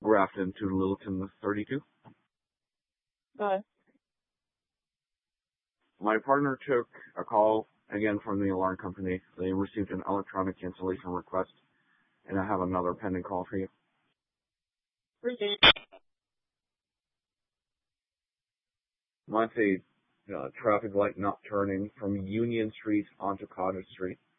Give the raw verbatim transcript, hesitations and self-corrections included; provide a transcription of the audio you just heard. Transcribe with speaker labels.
Speaker 1: Grafton to Littleton thirty-two.
Speaker 2: Hi.
Speaker 1: My partner took a call again from the alarm company. They received an electronic cancellation request, and I have another pending call for you.
Speaker 2: Appreciate
Speaker 1: That's a uh, traffic light not turning from Union Street onto Cottage Street.